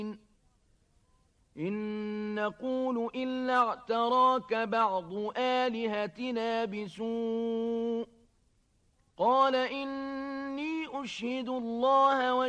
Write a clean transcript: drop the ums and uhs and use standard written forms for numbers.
إن نقول إلا اعتراك بعض آلهتنا بسوء قال إني أشهد الله